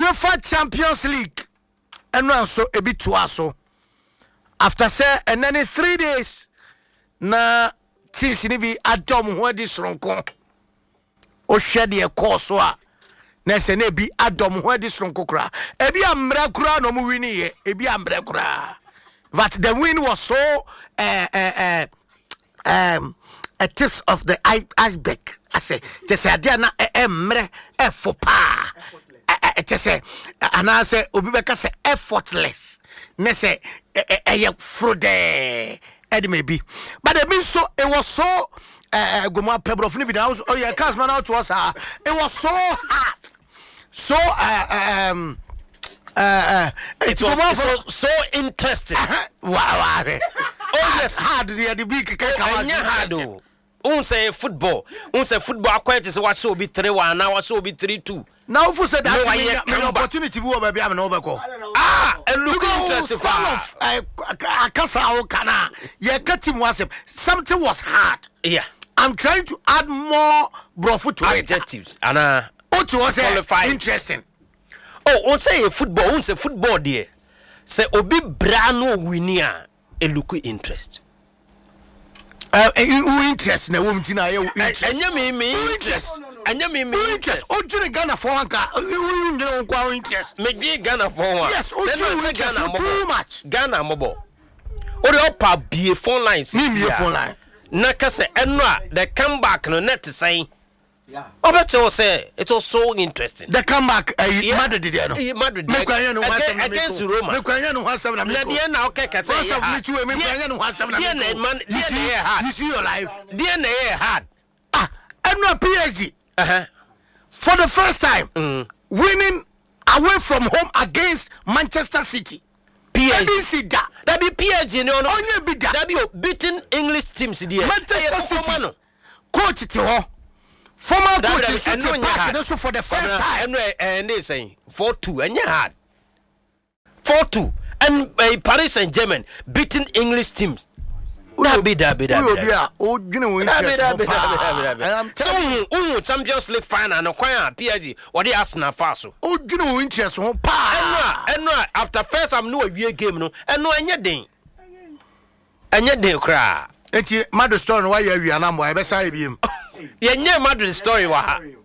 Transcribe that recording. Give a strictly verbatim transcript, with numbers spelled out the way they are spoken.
UEFA Champions League eno anso ebi to aso after say and then three days na teams ni bi adom ho adi sronko o hwede e course a na se na bi adom ho adi sronko kra ebi amra kra no mu wini ye ebi amra kra but the win was so uh, uh, uh, um a tips of the iceberg. I say, just say, "Dia na emre effopa." Just say, and I say, "Obibeka say effortless." Ne say, "Eh, fraude." It may be, but it means so. It was so. Uh, Goma Pebble of Nibi. Oh yeah, cast man out to us. Uh, it was so hard, so uh, um. Uh, uh, it was so, so interesting. Wow, wow. Oh yes, hard. The the big hard. Un say football, un say football quite is what so be three one now what so be three two. Now for say that me opportunity we baby am no be ko. Ah, and look interesting. Uh akasa o kana. Ye katim was something was hard. Yeah. I'm trying to add more brofu to adjectives. Ana o to was interesting. Oh, un say football, un say football there. Say obi bra no winia e look interest. Uh, who interest na woman tina you interest. Anya me me interest. Anya me me interest. O jure Ghana for anka. Who you kwa interest. Me be Ghana for one. Yes, o jure Ghana too much. Ghana mobo. O de opa be phone lines. Me be phone line. Na ka say enra the comeback no net say. Yeah. Oh, but you say it was so interesting. The comeback, uh, yeah. Madrid did no. Madrid me kwanya no against, against Roma. Me kwanya no wasam na me. Na dia na okay ka say. Me too me kwanya no wasam na me. Man, you see hard. You see your life. Dia na hard. Ah, and no P S G. Uh-huh. For the first time, mm. winning away from home against Manchester City. P S G. That that be P S G no no. Onye be that. That be beating English teams there. Manchester City. Coach ti ho. Former coach is at the back and for the first time. And they saying four two and you had four two and uh, Paris Saint-Germain beating English teams. That be that be that be that. Oh, you know, interest. So, oh, Champions League final no kwaya P S G. What they Arsenal faso. Oh, you know, interest on pa. And no, after first I'm no a game no. And no anya den. Anya den kra. Enti Madrid story why you are na mo e be say biem. Yeah, yeah, Madrid story wa.